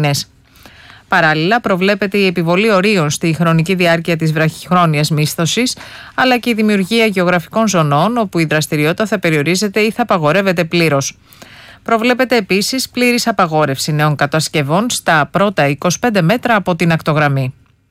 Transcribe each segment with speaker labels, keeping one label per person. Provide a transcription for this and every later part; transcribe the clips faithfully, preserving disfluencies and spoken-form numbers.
Speaker 1: μήνες. Παράλληλα, προβλέπεται η επιβολή ορίων στη χρονική διάρκεια της βραχυχρόνιας μίσθωσης, αλλά και η δημιουργία γεωγραφικών ζωνών όπου η δραστηριότητα θα περιορίζεται ή θα απαγορεύεται πλήρως. Προβλέπεται επίσης πλήρης απαγόρευση νέων κατασκευών στα πρώτα είκοσι πέντε μέτρα από την ακτογραμμή.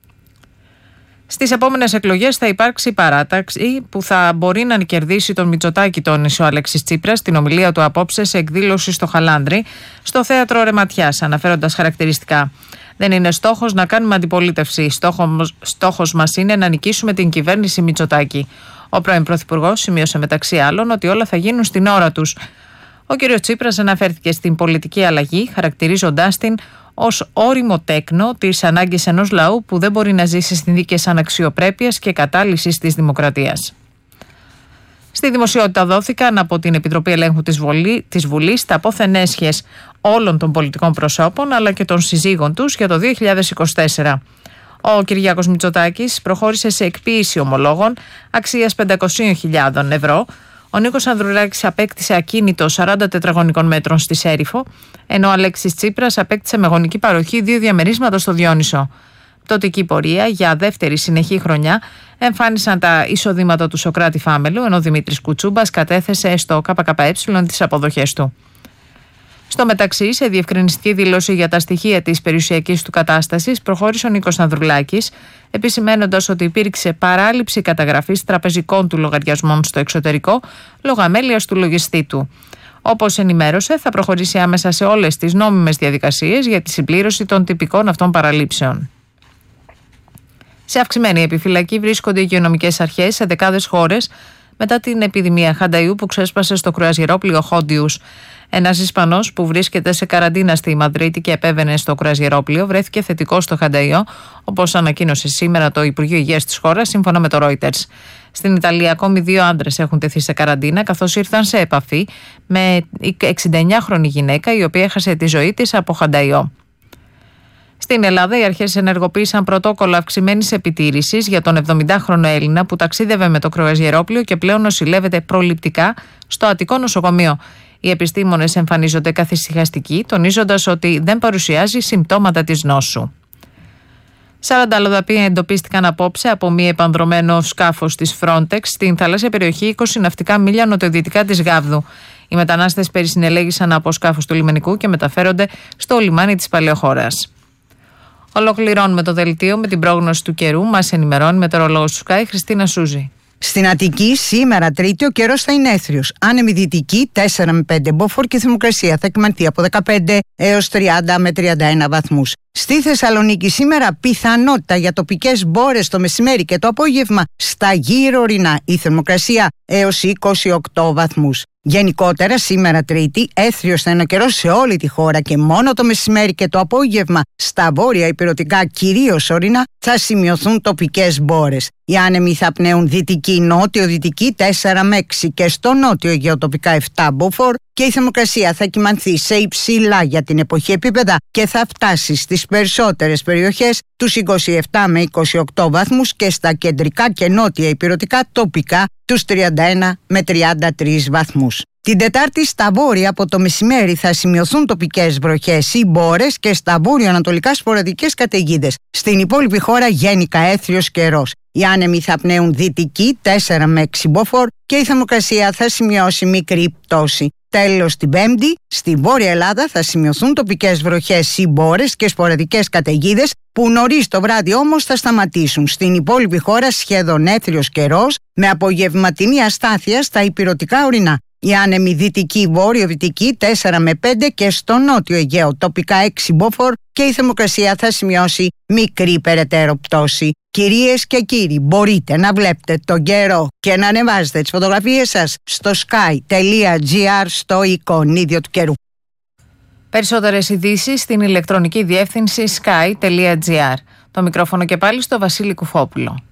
Speaker 1: Στις επόμενες εκλογές θα υπάρξει παράταξη που θα μπορεί να κερδίσει τον Μητσοτάκη, τόνισε ο Αλέξης Τσίπρας στην ομιλία του απόψε σε εκδήλωση στο Χαλάνδρι, στο θέατρο Ρεματιάς, αναφέροντας χαρακτηριστικά. Δεν είναι στόχος να κάνουμε αντιπολίτευση. Στόχος, στόχος μας είναι να νικήσουμε την κυβέρνηση Μητσοτάκη. Ο πρώην Πρωθυπουργός σημείωσε μεταξύ άλλων ότι όλα θα γίνουν στην ώρα τους. Ο κ. Τσίπρας αναφέρθηκε στην πολιτική αλλαγή, χαρακτηρίζοντάς την ως ώριμο τέκνο της ανάγκης ενός λαού που δεν μπορεί να ζήσει συνθήκες αναξιοπρέπειας και κατάλυσης της δημοκρατίας. Στη δημοσιότητα δόθηκαν από την Επιτροπή Ελέγχου της, Βουλή, της Βουλής τα απόθεν έσχες όλων των πολιτικών προσώπων αλλά και των συζύγων τους για το δύο χιλιάδες είκοσι τέσσερα. Ο Κυριάκος Μητσοτάκης προχώρησε σε εκποίηση ομολόγων αξίας πεντακόσιες χιλιάδες ευρώ. Ο Νίκος Ανδρουλάκης απέκτησε ακίνητο σαράντα τετραγωνικών μέτρων στη Σέριφο, ενώ ο Αλέξης Τσίπρας απέκτησε με γονική παροχή δύο διαμερίσματα στο Διόνυσο. Πτωτική πορεία για δεύτερη συνεχή χρονιά εμφάνισαν τα εισοδήματα του Σωκράτη Φάμελου, ενώ ο Δημήτρης Κουτσούμπας κατέθεσε στο ΚΚΕ τις αποδοχές του. Στο μεταξύ, σε διευκρινιστική δήλωση για τα στοιχεία της περιουσιακής του κατάστασης, προχώρησε ο Νίκος Ανδρουλάκης, επισημαίνοντας ότι υπήρξε παράληψη καταγραφής τραπεζικών του λογαριασμών στο εξωτερικό λόγω αμέλειας του λογιστή του. Όπως ενημέρωσε, θα προχωρήσει άμεσα σε όλες τις νόμιμες διαδικασίες για τη συμπλήρωση των τυπικών αυτών παραλήψεων. Σε αυξημένη επιφυλακή βρίσκονται οι υγειονομικές αρχές σε δεκάδες χώρες μετά την επιδημία χανταϊού που ξέσπασε στο κρουαζιερόπλοιο Χόντιους. Ένας Ισπανός που βρίσκεται σε καραντίνα στη Μαδρίτη και επέβαινε στο κρουαζιερόπλοιο βρέθηκε θετικό στο χανταϊό, όπως ανακοίνωσε σήμερα το Υπουργείο Υγείας της χώρας, σύμφωνα με το Reuters. Στην Ιταλία, ακόμη δύο άντρες έχουν τεθεί σε καραντίνα, καθώς ήρθαν σε επαφή με εξήντα εννιάχρονη γυναίκα, η οποία έχασε τη ζωή της από χανταϊό. Στην Ελλάδα, οι αρχές ενεργοποίησαν πρωτόκολλο αυξημένης επιτήρησης για τον εβδομηντάχρονο Έλληνα που ταξίδευε με το κρουαζιερόπλοιο και πλέον νοσηλεύεται προληπτικά στο Αττικό νοσοκομείο. Οι επιστήμονες εμφανίζονται καθησυχαστικοί, τονίζοντας ότι δεν παρουσιάζει συμπτώματα της νόσου. σαράντα αλλοδαποί εντοπίστηκαν απόψε από μη επανδρωμένο σκάφος της Frontex στην θαλάσσια περιοχή είκοσι ναυτικά μίλια νοτιοδυτικά της Γάβδου. Οι μετανάστες περισυνελέγησαν από σκάφος του λιμενικού και μεταφέρονται στο λιμάνι της Παλαιοχώρας. Ολοκληρώνουμε το δελτίο με την πρόγνωση του καιρού. Μας ενημερώνει μετεωρολόγος του Sky, Χριστίνα Σούζη.
Speaker 2: Στην Αττική, σήμερα Τρίτη, ο καιρός θα είναι έθριος. Άνεμη δυτική τέσσερα με πέντε μποφόρ και η θερμοκρασία θα κυμανθεί από δεκαπέντε έως τριάντα με τριάντα ένα βαθμούς. Στη Θεσσαλονίκη, σήμερα πιθανότητα για τοπικές μπόρες το μεσημέρι και το απόγευμα στα γύρω ορεινά. Η θερμοκρασία έως είκοσι οκτώ βαθμούς. Γενικότερα, σήμερα Τρίτη, έθριος θα είναι ο καιρός σε όλη τη χώρα και μόνο το μεσημέρι και το απόγευμα στα βόρεια ηπειρωτικά, κυρίως ορεινά, θα σημειωθούν τοπικές μπόρες. Οι άνεμοι θα πνέουν δυτική, νότιο-δυτική τέσσερα με έξι και στο νότιο Αιγαίο τοπικά επτά μποφόρ και η θερμοκρασία θα κυμανθεί σε υψηλά για την εποχή επίπεδα και θα φτάσει στις περισσότερες περιοχές τους είκοσι επτά με είκοσι οκτώ βαθμούς και στα κεντρικά και νότια ηπειρωτικά τοπικά τους τριάντα ένα με τριάντα τρεις βαθμούς. Την Τετάρτη στα βόρεια από το μεσημέρι θα σημειωθούν τοπικές βροχές ή μπόρες και στα βόρειο-ανατολικά σποραδικές καταιγίδες. Στην υπόλοιπη χώρα γενικά έθριος καιρός. Οι άνεμοι θα πνέουν δυτική τέσσερα με έξι μποφόρ και η θερμοκρασία θα σημειώσει μικρή πτώση. Τέλος, την Πέμπτη, στη Βόρεια Ελλάδα θα σημειωθούν τοπικές βροχές ή μπόρες και σποραδικές καταιγίδες που νωρίς το βράδυ όμως θα σταματήσουν. Στην υπόλοιπη χώρα σχεδόν έθριος καιρός με απογευματινή αστάθεια στα ηπειρωτικά ορεινά. Οι άνεμοι δυτική, βόρειο-δυτική τέσσερα με πέντε και στο νότιο Αιγαίο τοπικά έξι μποφόρ και η θερμοκρασία θα σημειώσει μικρή περαιτέρω πτώση. Κυρίες και κύριοι, μπορείτε να βλέπετε τον καιρό και να ανεβάζετε τις φωτογραφίες σας στο sky τελεία gr στο εικονίδιο του καιρού.
Speaker 1: Περισσότερες ειδήσεις στην ηλεκτρονική διεύθυνση sky τελεία gr. Το μικρόφωνο και πάλι στο Βασίλη Κουφόπουλο.